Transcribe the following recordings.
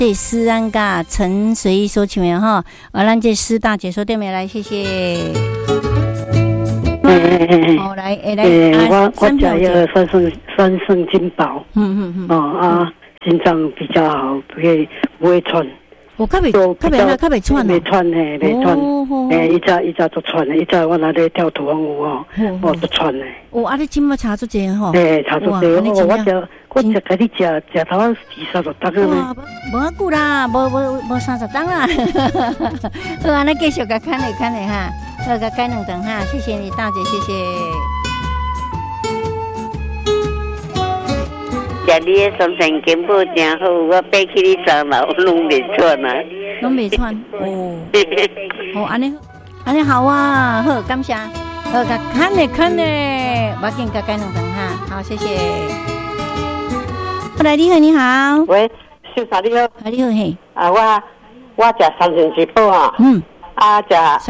这诗安甲陈随意所唱的哈，咱这诗大姐说对没来，谢谢。好来， 我食药酸肾金宝，心脏比较好，不会喘。 我较袂喘袂喘嘿，袂喘。伊早都喘的，伊早我那咧跳土风舞我都喘的。 啊，你今麦查做这吼？ 查做这，我只甲你食头20-30担呢。 无啊久啦，无30担啦。好，安尼继续甲看咧哈，好，甲改2顿哈，谢谢你大姐，谢谢。 食你的酸甜金宝真好，我爬起你3楼拢袂喘啊， 拢袂喘哦。哦，安尼好啊，好，感谢，好，甲看咧，我给你改2顿哈，好，谢谢。后来你好， 喂，秀嫂你好， 你好嘿， 我食3全之宝哈，食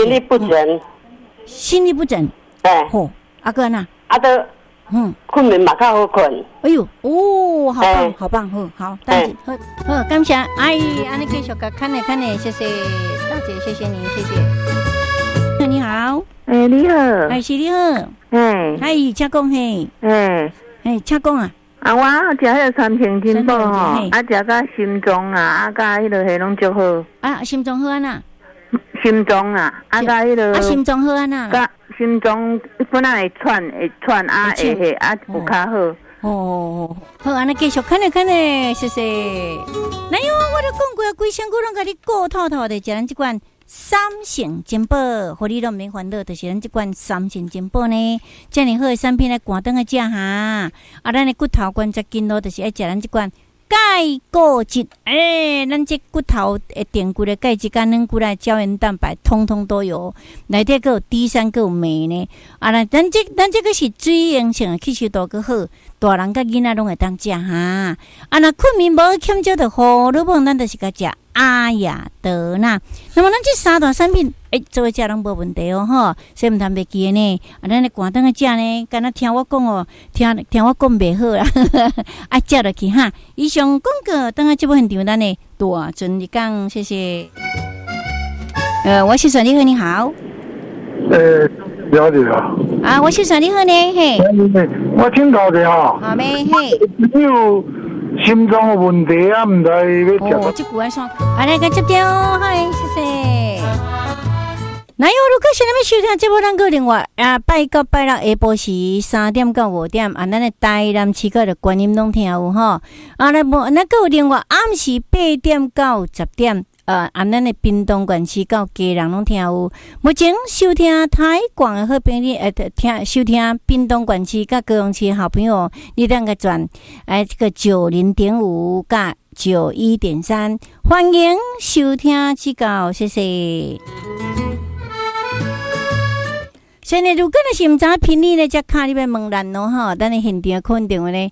心律不整， 吼，阿哥呐， 都困眠嘛较好困。 哎呦，好棒，好，大姐，好，感谢，安尼继续甲看咧，谢谢大姐，谢谢你，谢谢。你好， 你好， 是你好，请讲嘿，请讲啊。 我食迄个3全金宝吼，食到心脏啊，甲迄落迄拢足好。 心脏好安那？ 心脏啊，甲迄落。 心脏好安那？ 甲心脏本来会喘，会有较好。好，安尼继续看咧，谢谢。哪有我都讲过啊，规身躯拢甲你顾透透的，食咱即款3全金宝，互你拢免烦恼，就是咱即款3全金宝呢。遮尔好的产品来赶灯来食哈，咱的骨头关节筋络，就是爱食咱即款钙固质，咱这骨头的电骨的钙质、跟软骨的胶原蛋白，通通都有。内底还有 D3，还有镁呢。咱这个是水溶性的，吸收度更好，大人甲囡仔拢会当食哈。若困眠无欠少的荷尔蒙，咱就是甲食阿雅德纳。那么咱这3大产品，做伙食拢无问题哦吼，所以毋通袂记呢。咱咧赶灯个食呢，敢若听我讲哦，听我讲袂好啦，爱食落去哈。以上广告，等下节目现场咱呢大尊一讲，谢谢。我是你好，你好。 了解啊。 我是你好呢，嘿。 我请教一下。 好咩？嘿。 你有心脏有问题啊？唔知要食。 这句安怎？来个接掉，嗨，谢谢。那有如果是咱们收听节目，咱个另外拜到拜六下晡时3点到5点，咱的台南市个的观音拢听有吼。那个有另外暗时8点到10点。咱的屏东县市到家人拢听有。目前收听台广的好朋友，收听屏东县市甲高雄市的好朋友，你当个转这个90.5甲91.3，欢迎收听指教，谢谢。所以呢，如果你是唔知频率呢，则卡你要问咱咯吼，咱的现场可能电话呢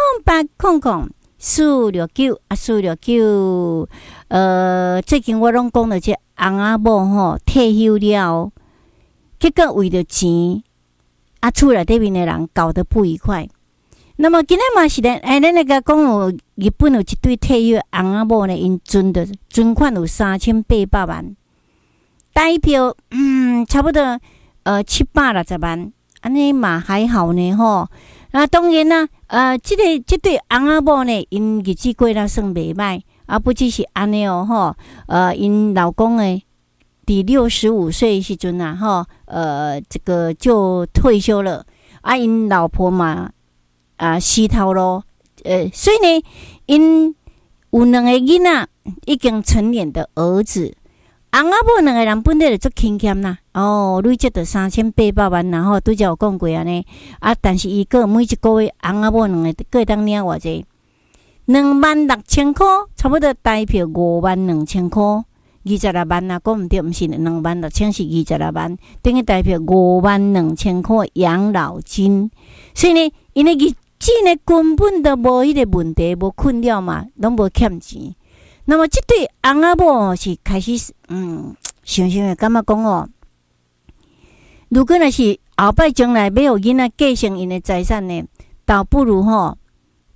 ，0800-469-469。最近我拢讲了，这翁仔某吼退休了，结果为着钱，厝内底面的人搞得不愉快。那么今日嘛是咱那个讲有日本有一对退休翁仔某呢，因存款有3800万，代表差不多760万，安尼嘛还好呢吼。当然啦，这对翁仔某呢，因日子过得算袂歹。不只是安尼哦吼，因老公诶，第65岁时阵啊吼，这个就退休了。因老婆嘛死头咯，所以呢，因有2个囡仔已经成年的儿子，翁仔某2个人本来就足勤俭啦，累积到3800万，然后拄则有讲过安尼，但是伊个每一个月翁仔某2个各会当领偌济。26,000块，差不多代表52,000块，26万啊，讲毋对，毋是26,000，是26万，等于代表52,000块养老金。所以呢，因为日子呢根本都无迄个问题，无困扰嘛，拢无欠钱。那么这对翁仔某是开始想的感觉讲哦，如果若是后摆将来要有囡仔继承因的财产呢，倒不如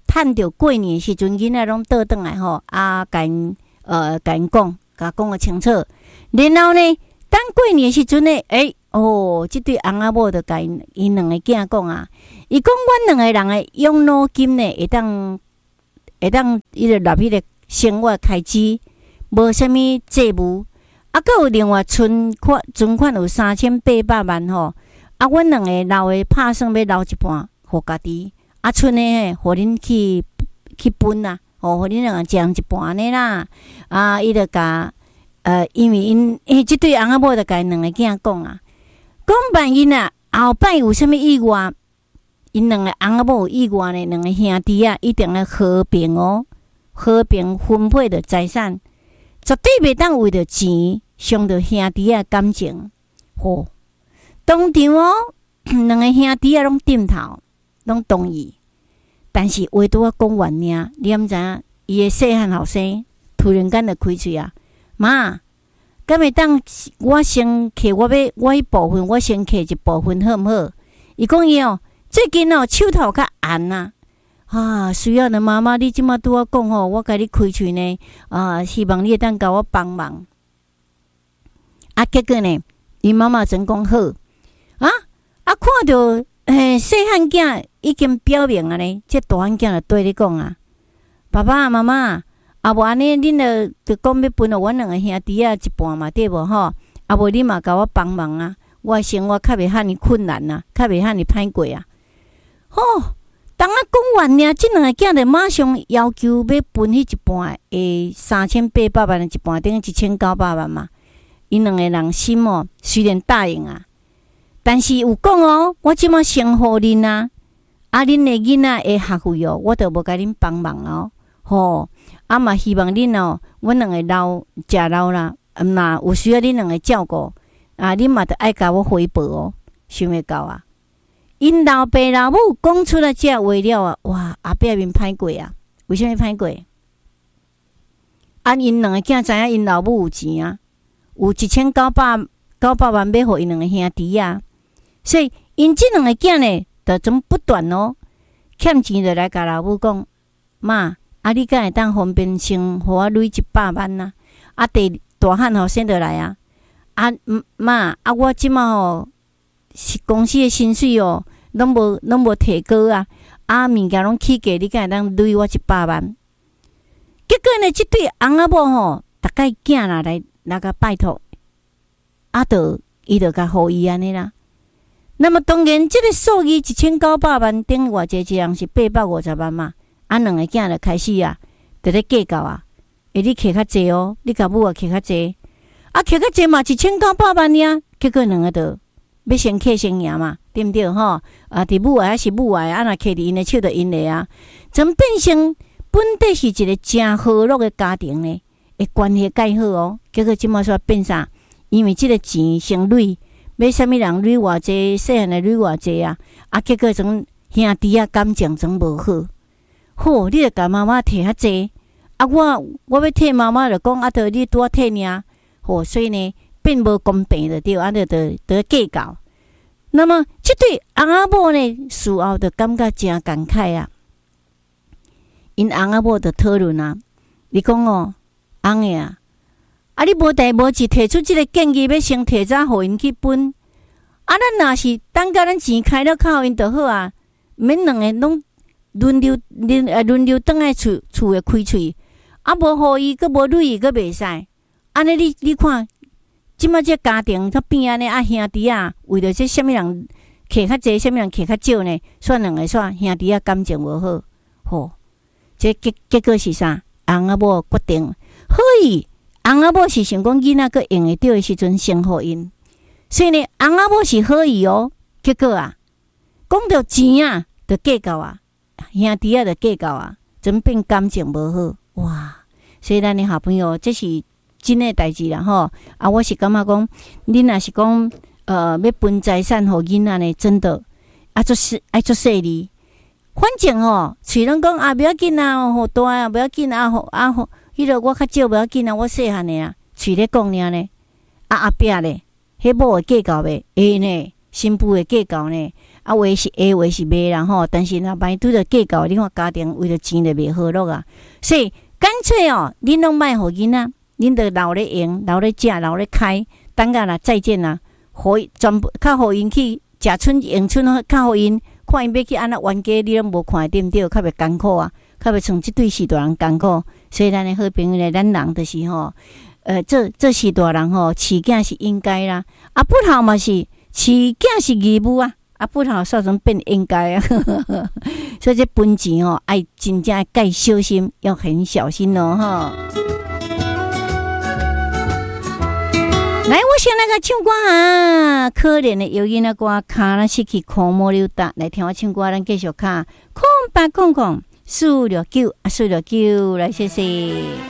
趁着过年时阵，囡仔拢倒转来吼，甲因讲个清楚。然后呢，等过年时阵呢，即对翁仔某就甲因两个囝讲啊，伊讲阮两个人的养老金呢，会当伊就纳迄个生活开支，无啥物债务，啊，佮有另外存款有3800万吼，啊，阮两个留的拍算要留一半，互家己，啊，剩的互恁去分啦，互恁两个将一半安尼啦，啊，伊就甲因为因即对翁仔某就甲因两个囝讲啊，讲万一啊后摆有啥物意外，因两个翁仔某有意外呢，两个兄弟啊一定要和平哦，和平分配的财产，绝对袂当为着钱伤着兄弟啊感情。当场哦，两个兄弟啊拢点头，拢同意，但是话拄啊讲完尔，你毋知影伊的细汉后生突然间就开嘴啊，妈，敢会当我先摕我迄部分，我先摕一部分好毋好？伊讲伊最近手头较红啊，需要的妈妈，你即马拄啊讲吼，我甲你开喙呢，希望你会当甲我帮忙。结果呢，伊妈妈真讲好看到细汉囝已经表明啊呢，这大汉囝就对你讲啊，爸爸妈妈。无安尼，恁就讲要分互阮两个兄弟啊一半嘛，对无吼？无你嘛甲我帮忙啊！我生活较袂遐尼困难啊，较袂遐尼歹过啊。当讲完呢，即两个囝就马上要求要分迄一半的3800万的一半，等于1900万嘛。因两个人心虽然答应啊，但是有讲我即马先互恁啊，恁的囡仔的学费我就无甲恁帮忙嘛希望恁阮两个食老啦，若有需要恁两个照顾恁嘛得爱甲我回报想会到啊！因老爸老母讲出来这话了啊，哇！后壁面歹过啊，为什么歹过？因两个囝知影因老母有钱啊，有1900万要互因两个兄弟啊，所以因这两个囝呢，就总不断欠钱就来甲老母讲，妈。你敢会当方便先互我累100万啊？第大汉先就来啊！妈我即马公司的薪水拢无提高啊！物件拢起价，你敢会当累我100万？结果呢，即对翁仔某逐个囝来甲拜托，伊就甲互伊安尼啦。那么当然，即个数字1900万等于偌济，一人是850万嘛。两个囝就开始就咧计较你摕较济你甲母摕较济，摕较济嘛1900万尔，结果两个就要先摕先赢嘛，对毋对吼？伫母爱还是母爱，若摕伫因的手就因的怎变成本地是一个真和乐的家庭呢？会关系介好结果即马煞变啥？因为即个钱先累，要啥物人累偌济，细汉的累偌济结果种兄弟感情总无好。你著甲妈妈摕较济，我要替妈妈就讲就你拄替尔，所以呢，变无公平就对，就计较。那么，即对翁仔某呢，事后就感觉真感慨因翁仔某就讨论你讲翁个你无代无志提出即个建议，要先提早互因去分。咱若是等甲咱钱开了靠因就好免两个拢。轮流倒来厝诶开喙，无互伊，佫无累伊，佫袂使。安尼你看，即马这家庭较变安尼兄弟为着这啥物人摕较济，啥物人摕较少呢？算两个算兄弟感情无好，这结果是啥？翁仔某决定，翁仔某是想讲囡仔佫用会着诶时阵先互因，所以呢，翁仔某是好意结果讲到钱就计较兄弟就计较真变感情无好哇！所以咱的好朋友，这是真诶代志啦我是感觉讲，你若是讲要分财产互囡仔呢，真的就是爱做细腻。反正虽然讲不要紧好大不要紧迄个我较少不要紧我细汉的嘴咧讲尔呢，后壁咧，迄某会计较袂呢，新妇会计较呢， 啊，话是 A， 话是卖啦吼。但是若万一拄着计较，你看家庭为了钱就袂好落啊。所以干脆哦，恁拢莫互囡仔，恁着留咧用，留咧食，留咧开，等下啦再见啦，互全部较互因去食春用春，较互因看因要去安那冤家，你拢无看对毋对？较袂艰苦啊，较袂像即对四大人艰苦。所以咱的好朋友咧，咱人就是吼，这四大人吼，饲囝是应该啦，啊不好嘛是饲囝是义务啊。啊，不好说成变应该啊，所以这分钱哦，爱真正该小心，要很小心哦，哈。来，我先来个唱歌啊，可怜的忧郁的歌，卡那失去空摩溜达，来听我唱歌，咱继续卡，空八空空，469啊，469，来谢谢。